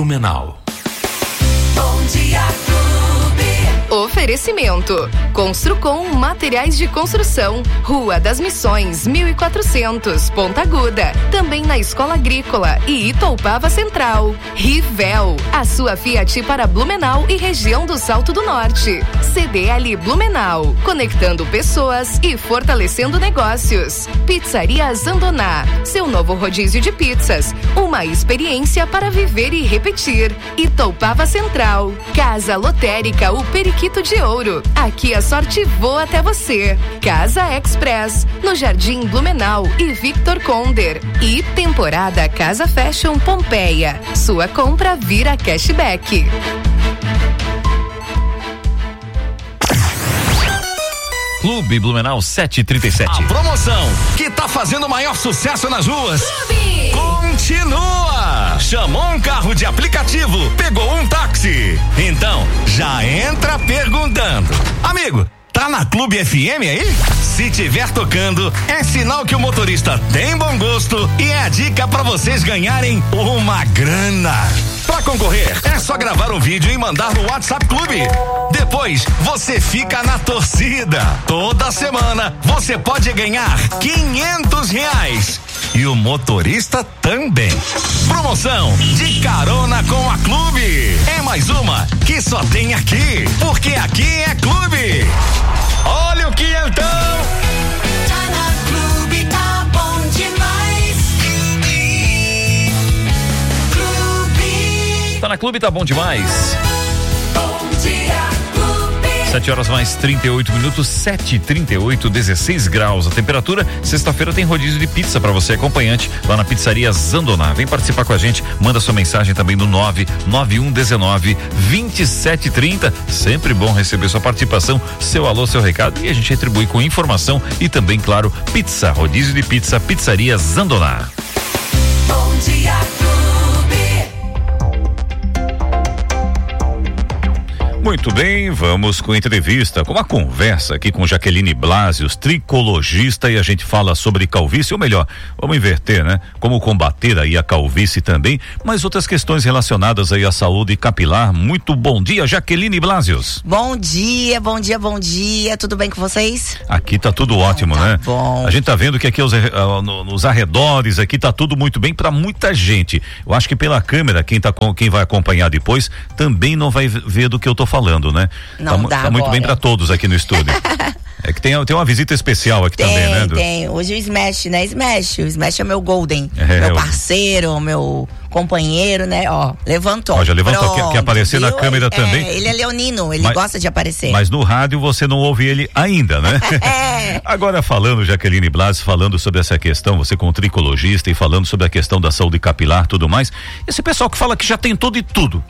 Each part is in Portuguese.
Blumenau. Bom dia, Clube. Oferecimento: Construcom Materiais de Construção, Rua das Missões, 1400, Ponta Aguda. Também na Escola Agrícola e Itoupava Central. Rivel, a sua Fiat para Blumenau e região do Salto do Norte. CDL Blumenau, conectando pessoas e fortalecendo negócios. Pizzaria Zandoná, seu novo rodízio de pizzas. Uma experiência para viver e repetir. Itoupava Central. Casa Lotérica, o Periquito de Ouro. Aqui a sorte voa até você. Casa Express, no Jardim Blumenau e Victor Conder. E temporada Casa Fashion Pompeia. Sua compra vira cashback. Clube Blumenau 737. A promoção que tá fazendo o maior sucesso nas ruas Clube. continua. Chamou um carro de aplicativo, pegou um táxi. Então, já entra perguntando: amigo, tá na Clube FM aí? Se tiver tocando, é sinal que o motorista tem bom gosto e é a dica pra vocês ganharem uma grana. Pra concorrer, é só gravar um vídeo e mandar no WhatsApp Clube. Depois, você fica na torcida. Toda semana, você pode ganhar R$500. E o motorista também. Promoção de carona com a Clube. É mais uma que só tem aqui, porque aqui é Clube. Olha o que então. Tá na Clube, tá bom demais. Clube. Tá na Clube, tá bom demais. Bom dia, Clube. 7 horas mais 38 minutos, 7h38, 16 graus. A temperatura, sexta-feira tem rodízio de pizza para você, acompanhante, lá na Pizzaria Zandoná. Vem participar com a gente, manda sua mensagem também no 99119-2730. Sempre bom receber sua participação, seu alô, seu recado, e a gente retribui com informação e também, claro, pizza, rodízio de pizza, Pizzaria Zandoná. Bom dia, Clube. Muito bem, vamos com entrevista, com uma conversa aqui com Jaqueline Blasius, tricologista, e a gente fala sobre calvície, ou melhor, vamos inverter, né? Como combater aí a calvície também, mas outras questões relacionadas aí à saúde capilar. Muito bom dia, Jaqueline Blasius. Bom dia, bom dia, bom dia, tudo bem com vocês? Aqui tá tudo ótimo, tá né? Bom. A gente tá vendo que aqui nos arredores aqui tá tudo muito bem pra muita gente. Eu acho que pela câmera, quem vai acompanhar depois, também não vai ver do que eu tô falando, né? Não dá tá muito agora. bem pra todos aqui no estúdio. É que tem uma visita especial aqui também, né? Tem. Hoje o Smash, né? O Smash é meu golden, É, meu parceiro, meu companheiro, né? Ó, levantou. Ó, já levantou, Pronto, quer aparecer viu? na câmera também. Ele é leonino, ele gosta de aparecer. Mas no rádio você não ouve ele ainda, né? É. Agora falando, Jaqueline Blas, falando sobre essa questão, você como tricologista e falando sobre a questão da saúde capilar, tudo mais, esse pessoal que fala que já tentou de tudo,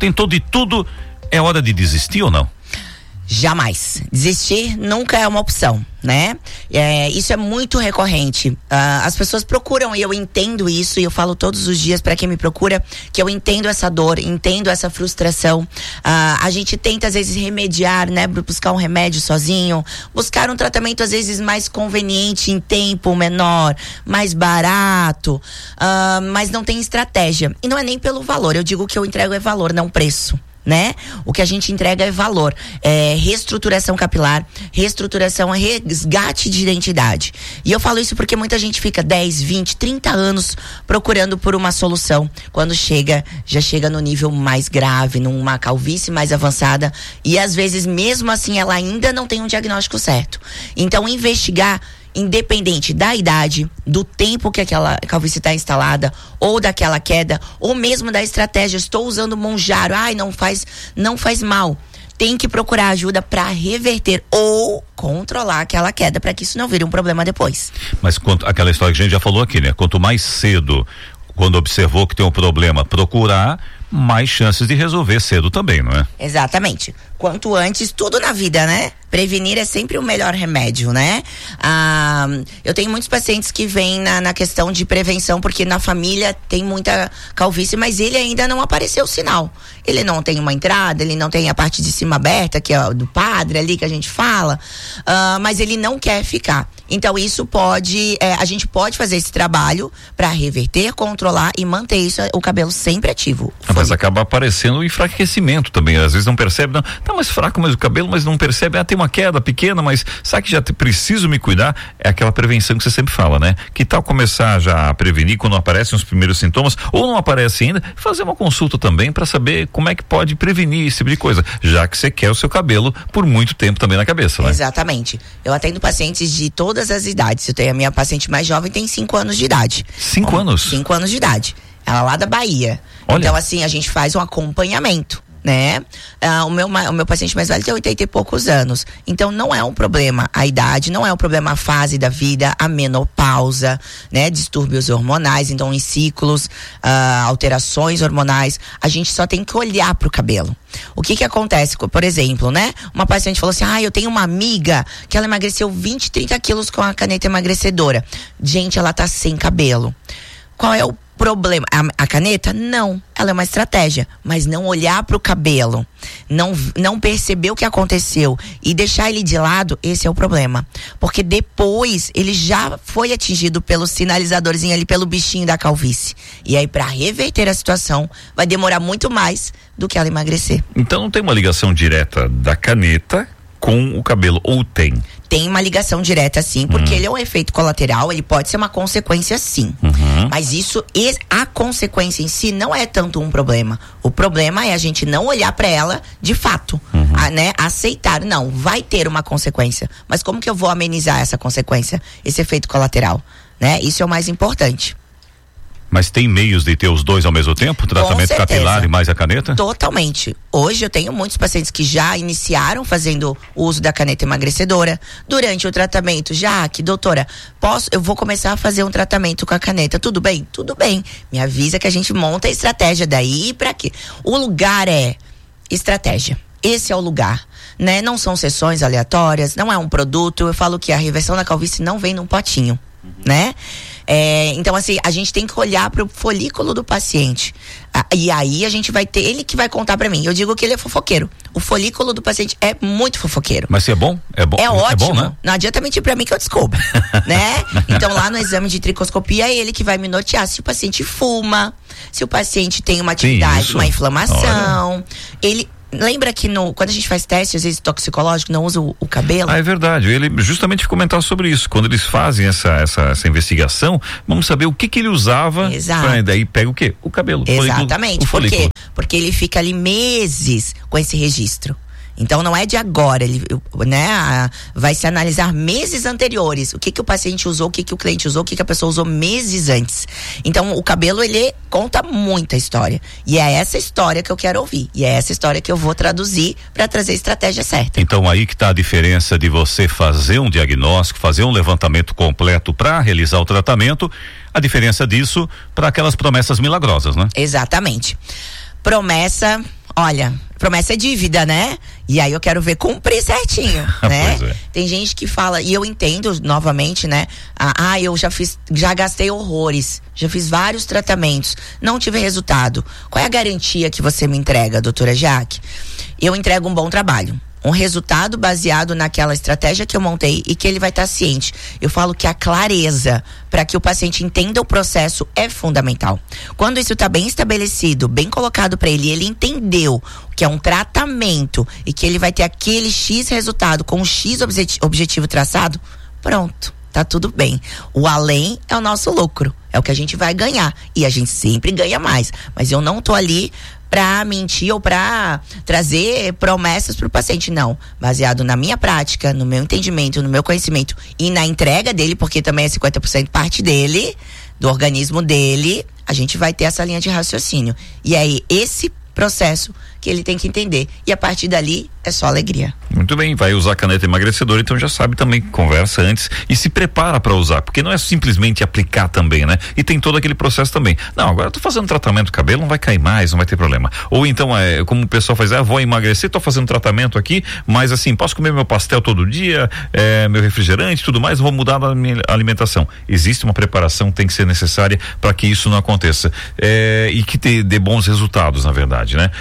é hora de desistir ou não? Jamais. Desistir nunca é uma opção, né? Isso é muito recorrente. As pessoas procuram, e eu entendo isso, e eu falo todos os dias para quem me procura, que eu entendo essa dor, entendo essa frustração. A gente tenta às vezes remediar, né? Buscar um remédio sozinho, buscar um tratamento às vezes mais conveniente em tempo menor, mais barato, mas não tem estratégia. E não é nem pelo valor, eu digo que eu entrego é valor, não preço, né? O que a gente entrega é valor, reestruturação capilar, reestruturação, resgate de identidade. E eu falo isso porque muita gente fica 10, 20, 30 anos procurando por uma solução. Quando já chega no nível mais grave, numa calvície mais avançada, e às vezes mesmo assim ela ainda não tem um diagnóstico certo. Então investigar, independente da idade, do tempo que aquela calvície está instalada, ou daquela queda, ou mesmo da estratégia, estou usando Monjaro, não faz mal. Tem que procurar ajuda para reverter ou controlar aquela queda, para que isso não vire um problema depois. Mas aquela história que a gente já falou aqui, né? Quanto mais cedo, quando observou que tem um problema, procurar, mais chances de resolver cedo também, não é? Exatamente. Quanto antes, tudo na vida, né? Prevenir é sempre o melhor remédio, né? Eu tenho muitos pacientes que vêm na questão de prevenção, porque na família tem muita calvície, mas ele ainda não apareceu o sinal. Ele não tem uma entrada, ele não tem a parte de cima aberta, que é do padre ali que a gente fala, mas ele não quer ficar. Então isso a gente pode fazer esse trabalho para reverter, controlar e manter isso, o cabelo sempre ativo. Mas acaba aparecendo o enfraquecimento também, às vezes não percebe, não, tá mais fraco mais o cabelo, mas não percebe, tem uma queda pequena, mas sabe que já preciso me cuidar? É aquela prevenção que você sempre fala, né? Que tal começar já a prevenir quando aparecem os primeiros sintomas, ou não aparece ainda, fazer uma consulta também para saber como é que pode prevenir esse tipo de coisa, já que você quer o seu cabelo por muito tempo também na cabeça, né? Exatamente. Eu atendo pacientes de todas as idades. Eu tenho a minha paciente mais jovem, tem 5 anos de idade. 5 anos? 5 anos de idade. Ela é lá da Bahia. Olha. Então, assim, a gente faz um acompanhamento, né? O meu paciente mais velho tem 80 e poucos anos. Então, não é um problema a idade, não é um problema a fase da vida, a menopausa, né? Distúrbios hormonais, então em ciclos, alterações hormonais. A gente só tem que olhar pro cabelo. O que acontece? Por exemplo, né? Uma paciente falou assim, eu tenho uma amiga que ela emagreceu 20, 30 quilos com a caneta emagrecedora. Gente, ela tá sem cabelo. Qual é o problema? A caneta? Não. Ela é uma estratégia. Mas não olhar pro cabelo, não perceber o que aconteceu e deixar ele de lado, esse é o problema. Porque depois ele já foi atingido pelo sinalizadorzinho ali, pelo bichinho da calvície. E aí, para reverter a situação, vai demorar muito mais do que ela emagrecer. Então não tem uma ligação direta da caneta com o cabelo, ou tem? Tem uma ligação direta, sim, porque ele é um efeito colateral, ele pode ser uma consequência, sim. Mas a consequência em si não é tanto um problema. O problema é a gente não olhar para ela de fato, né? Aceitar, não, vai ter uma consequência. Mas como que eu vou amenizar essa consequência, esse efeito colateral, né? Isso é o mais importante. Mas tem meios de ter os dois ao mesmo tempo? Tratamento capilar e mais a caneta? Totalmente. Hoje eu tenho muitos pacientes que já iniciaram fazendo o uso da caneta emagrecedora. Durante o tratamento, doutora, eu vou começar a fazer um tratamento com a caneta. Tudo bem? Tudo bem. Me avisa que a gente monta a estratégia daí pra quê? O lugar é estratégia. Esse é o lugar, né? Não são sessões aleatórias, não é um produto. Eu falo que a reversão da calvície não vem num potinho, né? Então, assim, a gente tem que olhar pro folículo do paciente. E aí a gente vai ter, ele que vai contar pra mim. Eu digo que ele é fofoqueiro. O folículo do paciente é muito fofoqueiro. Mas se é bom? É bom. É ótimo. É bom, né? Não adianta mentir pra mim que eu descubro, né? Então, lá no exame de tricoscopia, é ele que vai me nortear se o paciente fuma, se o paciente tem uma atividade, uma inflamação. Olha. Lembra que quando a gente faz teste, às vezes toxicológico, não usa o cabelo? É verdade. Ele justamente comentava sobre isso. Quando eles fazem essa investigação, vamos saber o que ele usava. Exato. Daí pega o quê? O cabelo. Exatamente. Por quê? Porque ele fica ali meses com esse registro. Então não é de agora, né? Vai se analisar meses anteriores, o que o paciente usou, o que o cliente usou, o que a pessoa usou meses antes. Então o cabelo, ele conta muita história, e é essa história que eu quero ouvir, e é essa história que eu vou traduzir para trazer a estratégia certa. Então aí que tá a diferença de você fazer um diagnóstico, fazer um levantamento completo para realizar o tratamento, a diferença disso para aquelas promessas milagrosas, né? Exatamente. Promessa é dívida, né? E aí eu quero ver cumprir certinho, né? Pois é. Tem gente que fala, e eu entendo novamente, né? Eu já gastei horrores, já fiz vários tratamentos, não tive resultado. Qual é a garantia que você me entrega, doutora Jaque? Eu entrego um bom trabalho. Um resultado baseado naquela estratégia que eu montei e que ele vai estar ciente. Eu falo que a clareza para que o paciente entenda o processo é fundamental. Quando isso está bem estabelecido, bem colocado para ele entendeu que é um tratamento e que ele vai ter aquele X resultado com um X objetivo traçado, pronto, tá tudo bem. O além é o nosso lucro, é o que a gente vai ganhar e a gente sempre ganha mais, mas eu não tô ali para mentir ou para trazer promessas para o paciente, não. Baseado na minha prática, no meu entendimento, no meu conhecimento e na entrega dele, porque também é 50% parte dele, do organismo dele, a gente vai ter essa linha de raciocínio. E aí, esse processo que ele tem que entender. E a partir dali é só alegria. Muito bem, vai usar caneta emagrecedora, então já sabe também, conversa antes e se prepara para usar, porque não é simplesmente aplicar também, né? E tem todo aquele processo também. Não, agora eu tô fazendo tratamento do cabelo, não vai cair mais, não vai ter problema. Ou então, como o pessoal faz, vou emagrecer, tô fazendo tratamento aqui, mas assim, posso comer meu pastel todo dia, meu refrigerante, tudo mais, vou mudar a minha alimentação. Existe uma preparação que tem que ser necessária para que isso não aconteça. E que dê bons resultados, na verdade, né?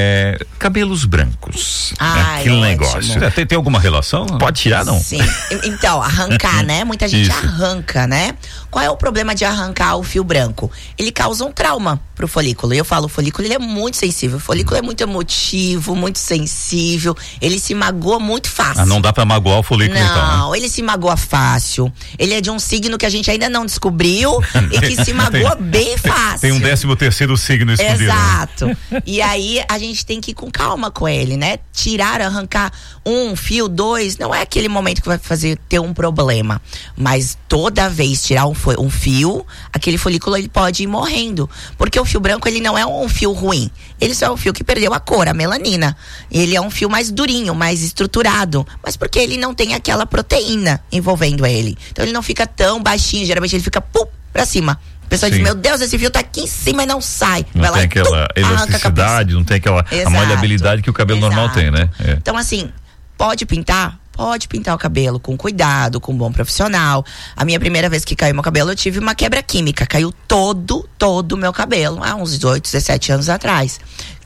Cabelos brancos. Aquele ótimo. negócio. Tem alguma relação? Pode tirar, não? Sim. Então, arrancar, né? Muita gente arranca, né? Qual é o problema de arrancar o fio branco? Ele causa um trauma pro folículo. E eu falo, o folículo ele é muito sensível. O folículo é muito emotivo, muito sensível. Ele se magoa muito fácil. Não dá pra magoar o folículo, então, né? Não, ele se magoa fácil. Ele é de um signo que a gente ainda não descobriu e que se magoa bem fácil. Tem um 13º signo escondido. Exato. Né? E aí a gente tem que ir com calma com ele, né? Tirar, arrancar um fio, 2, não é aquele momento que vai ter um problema. Mas toda vez tirar um fio, aquele folículo ele pode ir morrendo. Porque o fio branco ele não é um fio ruim. Ele só é um fio que perdeu a cor, a melanina. Ele é um fio mais durinho, mais estruturado. Mas porque ele não tem aquela proteína envolvendo ele. Então ele não fica tão baixinho, geralmente ele fica pra cima. A pessoa diz, meu Deus, esse fio tá aqui em cima e não sai. Não tem aquela elasticidade, não tem aquela a maleabilidade que o cabelo normal tem, né? Então assim, pode pintar o cabelo com cuidado, com um bom profissional. A minha primeira vez que caiu meu cabelo, eu tive uma quebra química. Caiu todo o meu cabelo, há uns 18, 17 anos atrás.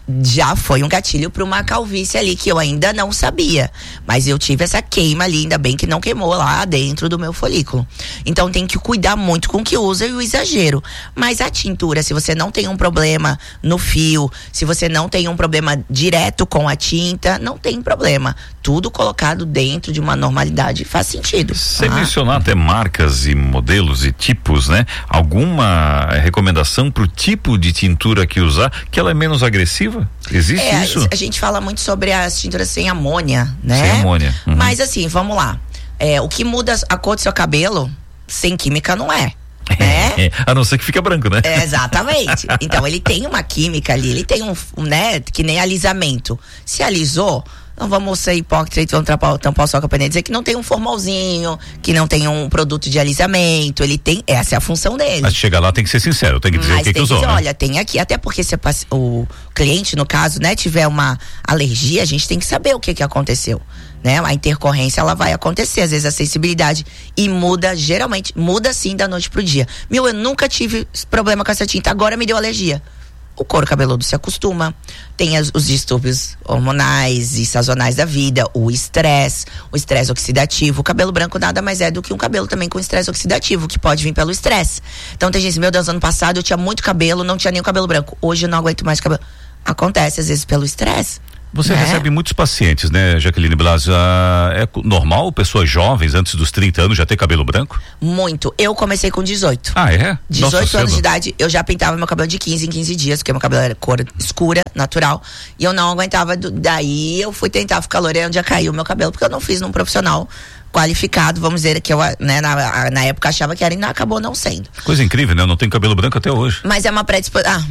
Já foi um gatilho para uma calvície ali que eu ainda não sabia, mas eu tive essa queima ali, ainda bem que não queimou lá dentro do meu folículo. Então tem que cuidar muito com o que usa e o exagero. Mas a tintura, se você não tem um problema no fio, se você não tem um problema direto com a tinta, não tem problema. Tudo colocado dentro de uma normalidade faz sentido. Sem mencionar até marcas e modelos e tipos, né? Alguma recomendação pro tipo de tintura que usar, que ela é menos agressiva? Existe isso? A gente fala muito sobre as tinturas sem amônia, né? Sem amônia. Uhum. Mas assim, vamos lá. O que muda a cor do seu cabelo, sem química não é. Né? A não ser que fica branco, né? Exatamente. Então ele tem uma química ali, ele tem né? Que nem alisamento. Se alisou, não vamos ser hipócritas e vamos tampar o sol com a peneira e dizer que não tem um formalzinho, que não tem um produto de alisamento. Ele tem, essa é a função dele. Mas chegar lá tem que ser sincero, tem que dizer o que usou. Mas olha, tem aqui, até porque se o cliente, no caso, né, tiver uma alergia, a gente tem que saber o que aconteceu. Né? A intercorrência ela vai acontecer, às vezes a sensibilidade e muda, geralmente, muda sim da noite pro dia. Eu nunca tive problema com essa tinta, agora me deu alergia. O couro cabeludo se acostuma, tem os distúrbios hormonais e sazonais da vida, o estresse oxidativo. O cabelo branco nada mais é do que um cabelo também com estresse oxidativo, que pode vir pelo estresse. Então tem gente, meu Deus, ano passado eu tinha muito cabelo, não tinha nenhum cabelo branco, hoje eu não aguento mais cabelo. Acontece às vezes pelo estresse. Você recebe muitos pacientes, né, Jaqueline Blasio? É normal pessoas jovens, antes dos 30 anos, já ter cabelo branco? Muito. Eu comecei com 18. Ah, é? 18 anos de idade, eu já pintava meu cabelo de 15 em 15 dias, porque meu cabelo era cor escura, natural, e eu não aguentava, daí eu fui tentar ficar loira, onde já caiu meu cabelo, porque eu não fiz num profissional qualificado, vamos dizer, que eu, né, na época achava que era e acabou não sendo. Coisa incrível, né? Eu não tenho cabelo branco até hoje. Mas é uma predisposição.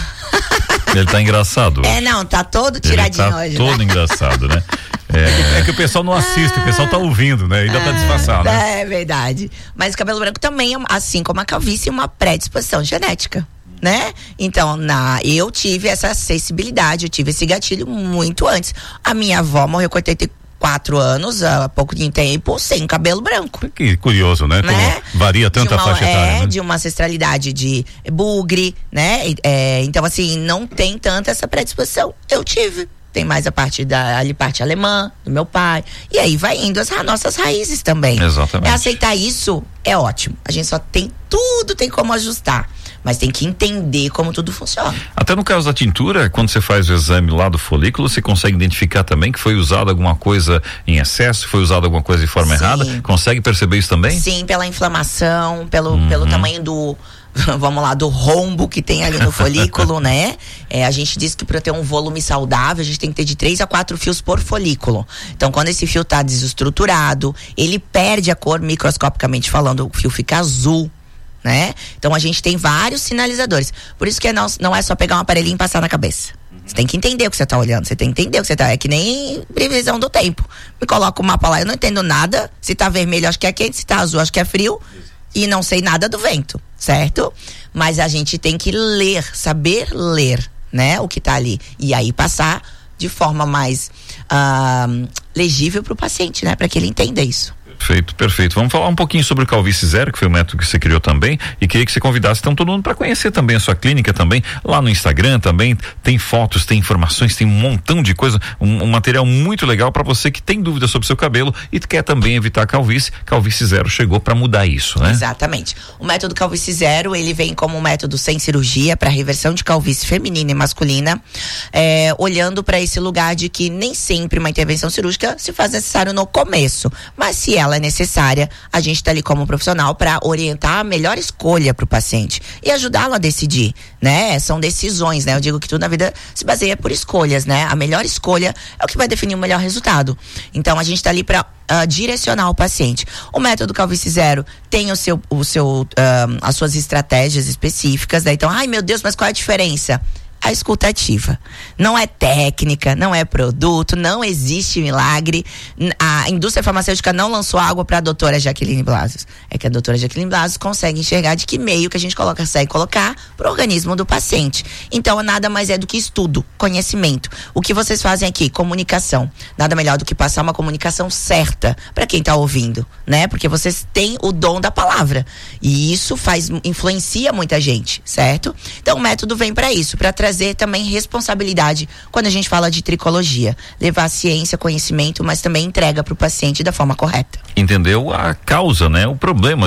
Ele tá engraçado. Não, tá todo tiradinho ele tá hoje. Todo né? engraçado, né? É que o pessoal não assiste, o pessoal tá ouvindo, né? Ainda tá disfarçado, né? É verdade. Mas o cabelo branco também, assim como a calvície, é uma predisposição genética, né? Então, eu tive essa sensibilidade, eu tive esse gatilho muito antes. A minha avó morreu com 84 anos, há pouco de tempo, sem cabelo branco. Que curioso, né? Como varia tanto a faixa etária, né? De uma ancestralidade de bugre, né? Então, assim, não tem tanta essa predisposição. Eu tive. Tem mais a parte parte alemã, do meu pai. E aí vai indo as nossas raízes também. Exatamente. Aceitar isso é ótimo. A gente só tem como ajustar. Mas tem que entender como tudo funciona. Até no caso da tintura, quando você faz o exame lá do folículo, você consegue identificar também que foi usado alguma coisa em excesso, foi usado alguma coisa de forma errada? Consegue perceber isso também? Sim, pela inflamação, pelo tamanho do vamos lá, do rombo que tem ali no folículo, né? A gente diz que para ter um volume saudável, a gente tem que ter de 3 a 4 fios por folículo. Então, quando esse fio tá desestruturado, ele perde a cor, microscopicamente falando, o fio fica azul, né? Então a gente tem vários sinalizadores. Por isso que não é só pegar um aparelhinho e passar na cabeça. Você tem que entender o que você tá olhando, você tem que entender o que você tá. É que nem previsão do tempo. Me coloca o mapa lá, eu não entendo nada. Se tá vermelho, acho que é quente, se tá azul, acho que é frio. E não sei nada do vento, certo? Mas a gente tem que ler, saber ler, né? O que tá ali. E aí passar de forma mais legível pro paciente, né? Para que ele entenda isso. Perfeito, perfeito. Vamos falar um pouquinho sobre o Calvície Zero, que foi o método que você criou também, e queria que você convidasse então todo mundo para conhecer também a sua clínica também, lá no Instagram também, tem fotos, tem informações, tem um montão de coisa, um material muito legal para você que tem dúvida sobre seu cabelo e quer também evitar calvície. Calvície Zero chegou para mudar isso, né? Exatamente. O método Calvície Zero, ele vem como um método sem cirurgia para reversão de calvície feminina e masculina, olhando para esse lugar de que nem sempre uma intervenção cirúrgica se faz necessário no começo, mas se ela é necessária, a gente está ali como profissional para orientar a melhor escolha para o paciente e ajudá-lo a decidir, né? São decisões, né? Eu digo que tudo na vida se baseia por escolhas, né? A melhor escolha é o que vai definir o melhor resultado. Então a gente está ali para direcionar o paciente. O método Calvície Zero tem as suas estratégias específicas, né? Então, ai meu Deus, mas qual é a diferença? A escuta ativa. Não é técnica, não é produto, não existe milagre. A indústria farmacêutica não lançou água para a doutora Jaqueline Blasius. É que a doutora Jaqueline Blasius consegue enxergar de que meio que a gente consegue colocar para o organismo do paciente. Então, nada mais é do que estudo, conhecimento. O que vocês fazem aqui? Comunicação. Nada melhor do que passar uma comunicação certa para quem está ouvindo, né? Porque vocês têm o dom da palavra. E isso influencia muita gente, certo? Então, o método vem para isso, para trazer também responsabilidade quando a gente fala de tricologia, levar ciência, conhecimento, mas também entrega para o paciente da forma correta. Entendeu a causa, né? O problema,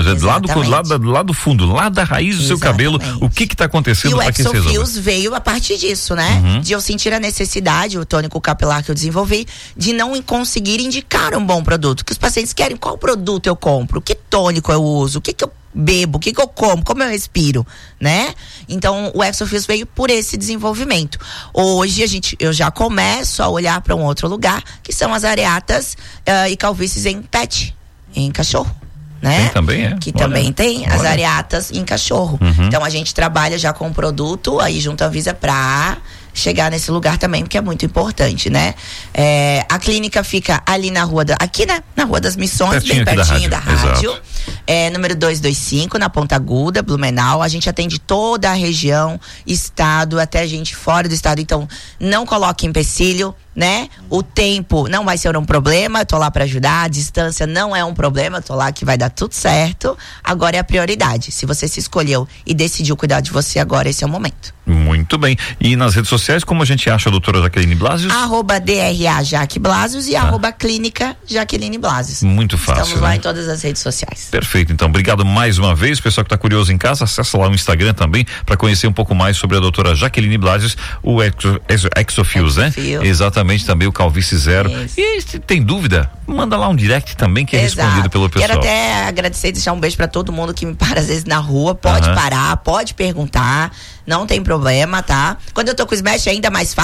lá do fundo, lá da raiz do seu cabelo, o que está acontecendo para que seja. E o Exofios veio a partir disso, né? De eu sentir a necessidade, o tônico capilar que eu desenvolvi, de não conseguir indicar um bom produto, que os pacientes querem qual produto eu compro, que tônico eu uso, o que eu bebo, o que eu como eu respiro, né? Então o Exofios veio por esse desenvolvimento. Hoje eu já começo a olhar para um outro lugar, que são as areatas e calvícies em pet, em cachorro, né? Tem também, que também tem as areatas em cachorro. Então a gente trabalha já com o produto aí junto à Anvisa para chegar nesse lugar também, porque é muito importante, né? A clínica fica ali na rua na Rua das Missões, bem pertinho da rádio. Número 225, na Ponta Aguda, Blumenau. A gente atende toda a região, estado, até gente fora do estado. Então, não coloque empecilho, né? O tempo não vai ser um problema, eu tô lá para ajudar. A distância não é um problema, eu tô lá que vai dar tudo certo. Agora é a prioridade. Se você se escolheu e decidiu cuidar de você agora, esse é o momento. Muito bem. E nas redes sociais, como a gente acha a doutora Jaqueline Blasius? @DRA Jaque Blasius e @Clínica Jaqueline Blasius. Muito fácil. Estamos lá em todas as redes sociais. Perfeito, então obrigado mais uma vez, pessoal que está curioso em casa, acessa lá o Instagram também para conhecer um pouco mais sobre a doutora Jaqueline Blasius, o Exofios, né? Exatamente, também o Calvície Zero. Isso. E se tem dúvida, manda lá um direct também que é respondido pelo pessoal. Quero até agradecer e deixar um beijo para todo mundo que me para às vezes na rua, pode parar, pode perguntar, não tem problema, tá? Quando eu tô com o Smash é ainda mais fácil.